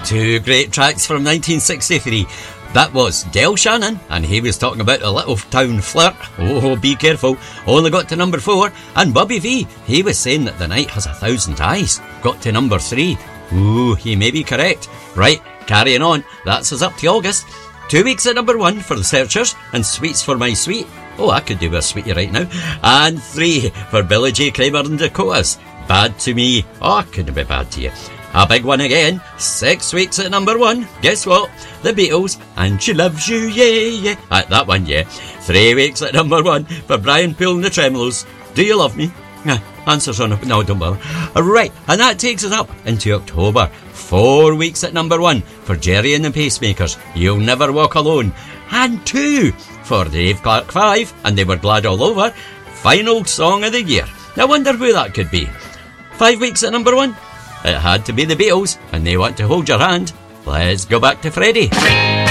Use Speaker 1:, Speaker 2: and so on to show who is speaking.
Speaker 1: Two great tracks from 1963. That was Del Shannon, and he was talking about a little town flirt. Oh, be careful. Only got to number 4. And Bobby V, he was saying that the night has 1,000 eyes. Got to number 3. Ooh, he may be correct. Right, carrying on. That's us up to August. 2 weeks at number 1 for the Searchers and Sweets for My Sweet. Oh, I could do with a sweetie right now. And 3 for Billy J. Kramer and Dakotas. Bad to Me. Oh, couldn't be bad to you. A big one again. 6 weeks at number 1. Guess what? The Beatles and She Loves You, yeah, yeah. That one, yeah. 3 weeks at number 1 for Brian Poole and the Tremolos. Do You Love Me? Answers on... No, don't bother. Right, and that takes us up into October. 4 weeks at number 1 for Jerry and the Pacemakers. You'll Never Walk Alone. And 2 for Dave Clark 5, and They Were Glad All Over. Final song of the year. I wonder who that could be. 5 weeks at number 1. It had to be the Beatles, and They Want to Hold Your Hand. Let's go back to Freddie.